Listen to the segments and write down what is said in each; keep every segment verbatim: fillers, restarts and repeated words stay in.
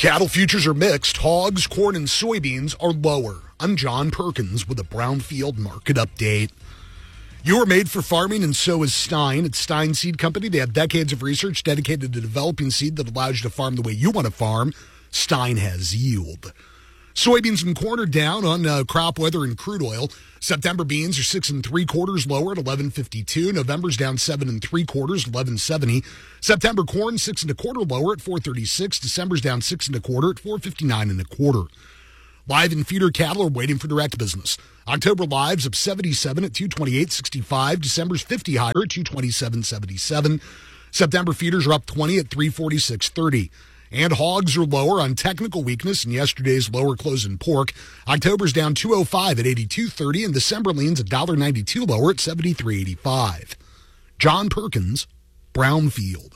Cattle futures are mixed. Hogs, corn, and soybeans are lower. I'm John Perkins with a Brownfield market update. You are made for farming, and so is Stein. It's Stein Seed Company. They have decades of research dedicated to developing seed that allows you to farm the way you want to farm. Stein has yield. Soybeans and corn are down on uh, crop weather and crude oil. September beans are six and three quarters lower at eleven fifty-two. November's down seven and three quarters, eleven seventy. September corn six and a quarter lower at four thirty-six. December's down six and a quarter at four fifty-nine and a quarter. Live and feeder cattle are waiting for direct business. October lives up seventy-seven at two twenty-eight sixty-five. December's fifty higher at two twenty-seven seventy-seven. September feeders are up twenty at three forty-six thirty. And hogs are lower on technical weakness in yesterday's lower close in pork. October's down two oh five at eighty-two thirty, and December leans one dollar ninety-two lower at seventy-three eighty-five. John Perkins, Brownfield.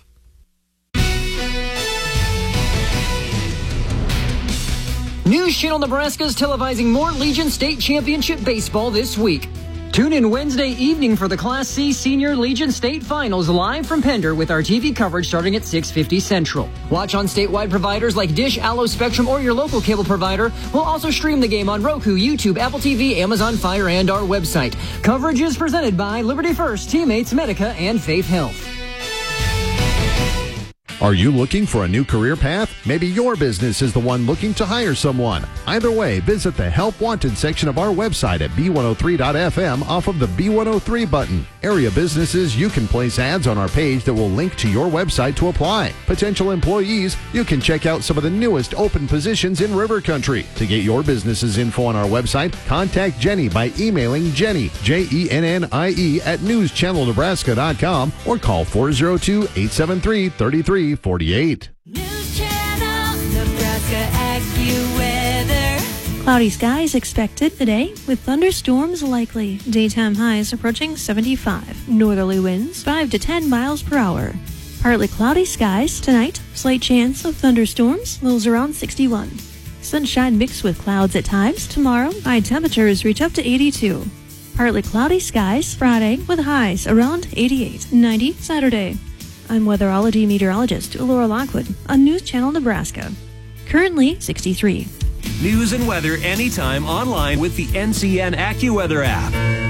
News Channel Nebraska is televising more Legion State Championship baseball this week. Tune in Wednesday evening for the Class C Senior Legion State Finals live from Pender with our T V coverage starting at six fifty Central. Watch on statewide providers like Dish, Allo, Spectrum, or your local cable provider. We'll also stream the game on Roku, YouTube, Apple T V, Amazon Fire, and our website. Coverage is presented by Liberty First, Teammates, Medica, and Faith Health. Are you looking for a new career path? Maybe your business is the one looking to hire someone. Either way, visit the Help Wanted section of our website at B one oh three dot F M off of the B one oh three button. Area businesses, you can place ads on our page that will link to your website to apply. Potential employees, you can check out some of the newest open positions in River Country. To get your business's info on our website, contact Jenny by emailing Jenny, J E N N I E, at news channel nebraska dot com or call four oh two, eight seven three, three three forty-eight. News Channel Nebraska AccuWeather. Cloudy skies expected today with thunderstorms likely. Daytime highs approaching seventy-five. Northerly winds five to ten miles per hour. Partly cloudy skies tonight. Slight chance of thunderstorms. Lows around sixty-one. Sunshine mixed with clouds at times. Tomorrow, high temperatures reach up to eighty-two. Partly cloudy skies Friday with highs around eighty-eight. ninety Saturday. I'm weatherology meteorologist Laura Lockwood on News Channel Nebraska. Currently sixty-three. News and weather anytime online with the N C N AccuWeather app.